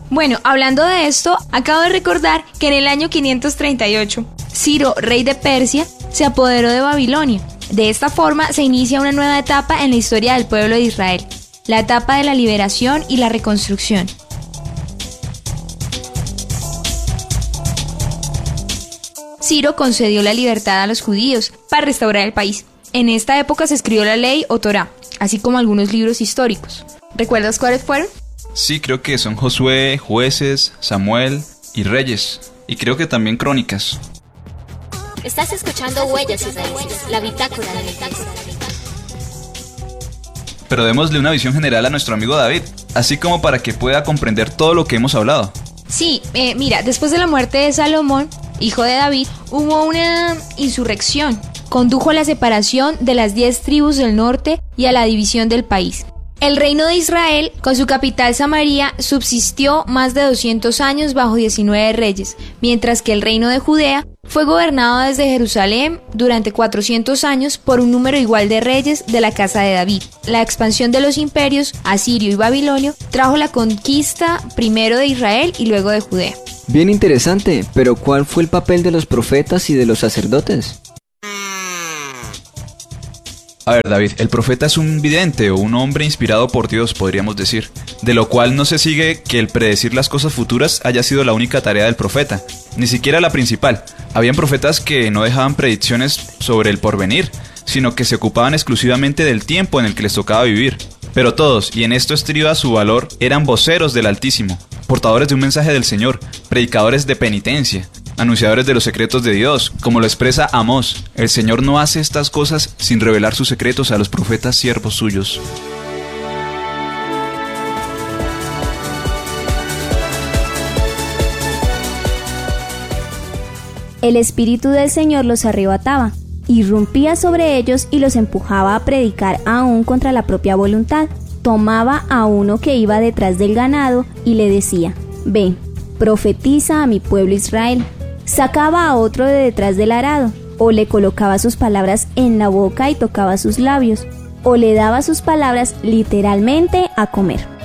Bueno, hablando de esto, acabo de recordar que en el año 538, Ciro, rey de Persia, se apoderó de Babilonia. De esta forma se inicia una nueva etapa en la historia del pueblo de Israel, la etapa de la liberación y la reconstrucción. Ciro concedió la libertad a los judíos para restaurar el país. En esta época se escribió la ley o Torá, así como algunos libros históricos. ¿Recuerdas cuáles fueron? Sí, creo que son Josué, Jueces, Samuel y Reyes. Y creo que también Crónicas. Estás escuchando Huellas Israelíes, la bitácora de la Pero démosle una visión general a nuestro amigo David, así como para que pueda comprender todo lo que hemos hablado. Sí, mira, después de la muerte de Salomón, hijo de David, hubo una insurrección. Condujo a la separación de las 10 tribus del norte y a la división del país. El reino de Israel, con su capital Samaria, subsistió más de 200 años bajo 19 reyes, mientras que el reino de Judea fue gobernado desde Jerusalén durante 400 años por un número igual de reyes de la casa de David. La expansión de los imperios, asirio y babilonio, trajo la conquista primero de Israel y luego de Judea. Bien interesante, pero ¿cuál fue el papel de los profetas y de los sacerdotes? A ver, David, el profeta es un vidente o un hombre inspirado por Dios, podríamos decir, de lo cual no se sigue que el predecir las cosas futuras haya sido la única tarea del profeta, ni siquiera la principal. Habían profetas que no dejaban predicciones sobre el porvenir, sino que se ocupaban exclusivamente del tiempo en el que les tocaba vivir. Pero todos, y en esto estriba su valor, eran voceros del Altísimo, portadores de un mensaje del Señor, predicadores de penitencia, anunciadores de los secretos de Dios, como lo expresa Amós. El Señor no hace estas cosas sin revelar sus secretos a los profetas siervos suyos. El Espíritu del Señor los arrebataba, irrumpía sobre ellos y los empujaba a predicar aún contra la propia voluntad. Tomaba a uno que iba detrás del ganado y le decía: «Ve, profetiza a mi pueblo Israel». Sacaba a otro de detrás del arado, o le colocaba sus palabras en la boca y tocaba sus labios, o le daba sus palabras literalmente a comer.